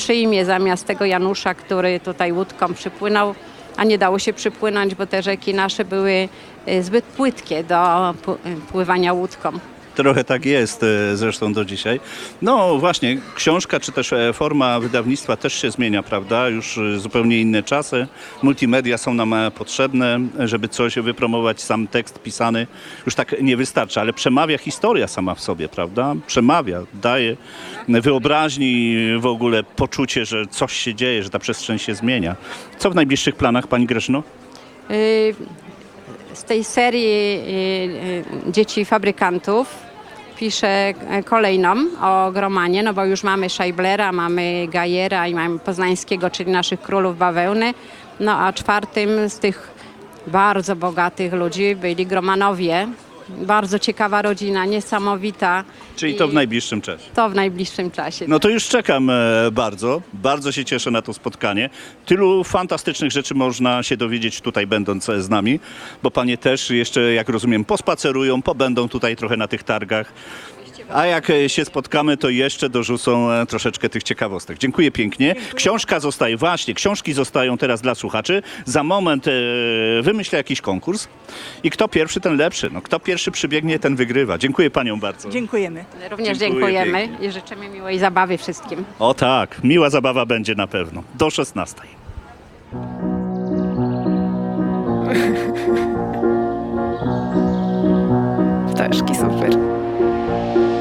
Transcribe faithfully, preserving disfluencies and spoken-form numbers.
przyjmie zamiast tego Janusza, który tutaj łódką przypłynął, a nie dało się przypłynąć, bo te rzeki nasze były y, zbyt płytkie do pu- pływania łódką. Trochę tak jest e, zresztą do dzisiaj. No właśnie, książka czy też e, forma wydawnictwa też się zmienia, prawda? Już e, zupełnie inne czasy. Multimedia są nam e, potrzebne, żeby coś wypromować. Sam tekst pisany już tak nie wystarcza, ale przemawia historia sama w sobie, prawda? Przemawia, daje wyobraźni w ogóle poczucie, że coś się dzieje, że ta przestrzeń się zmienia. Co w najbliższych planach, pani Grażyno? Y, Z tej serii y, y, Dzieci fabrykantów piszę kolejną o Gromanie, no bo już mamy Scheiblera, mamy Gajera i mamy Poznańskiego, czyli naszych królów bawełny. No a czwartym z tych bardzo bogatych ludzi byli Gromanowie. Bardzo ciekawa rodzina, niesamowita. Czyli to w najbliższym czasie. To w najbliższym czasie. No to już czekam e, bardzo. Bardzo się cieszę na to spotkanie. Tylu fantastycznych rzeczy można się dowiedzieć tutaj będąc e, z nami, bo panie też jeszcze, jak rozumiem, pospacerują, pobędą tutaj trochę na tych targach. A jak e, się spotkamy, to jeszcze dorzucą e, troszeczkę tych ciekawostek. Dziękuję pięknie. Książka zostaje, właśnie, książki zostają teraz dla słuchaczy. Za moment e, wymyślę jakiś konkurs i kto pierwszy, ten lepszy. No, kto pierwszy przybiegnie, ten wygrywa. Dziękuję paniom bardzo. Dziękujemy. Również Dziękuję dziękujemy pięknie. i życzymy miłej zabawy wszystkim. O tak, miła zabawa będzie na pewno. Do szesnastej. Ptaszki super.